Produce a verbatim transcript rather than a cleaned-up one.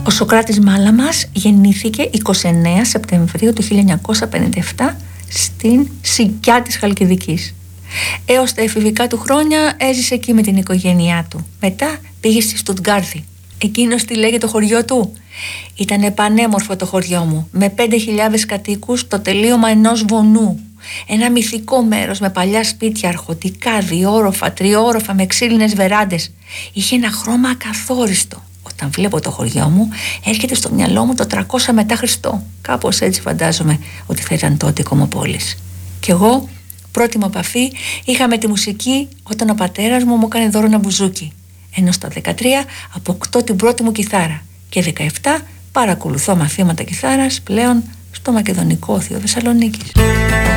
Ο Σωκράτης Μάλαμας γεννήθηκε εικοστή ενάτη Σεπτεμβρίου του χίλια εννιακόσια πενήντα επτά στην Σικιά της Χαλκιδικής. Έως τα εφηβικά του χρόνια έζησε εκεί με την οικογένειά του. Μετά πήγε στη Στουτγκάρδη. Εκείνος τι λέγε το χωριό του? Ήταν πανέμορφο το χωριό μου, με πέντε χιλιάδες κατοίκους, το τελείωμα ενός βουνού. Ένα μυθικό μέρος με παλιά σπίτια, αρχοντικά, διόροφα, τριόροφα με ξύλινες βεράντες. Είχε ένα χρώμα ακαθόριστο. Όταν βλέπω το χωριό μου, έρχεται στο μυαλό μου το τριακόσια μετά Χριστό. Κάπως έτσι φαντάζομαι ότι θα ήταν τότε η Κομοπόλης. Κι εγώ, πρώτη μου επαφή είχα με τη μουσική όταν ο πατέρας μου μου έκανε δώρο ένα μπουζούκι. Ενώ στα δεκατρία αποκτώ την πρώτη μου κιθάρα και δεκαεπτά παρακολουθώ μαθήματα κιθάρας πλέον στο Μακεδονικό Όθιο Θεσσαλονίκης.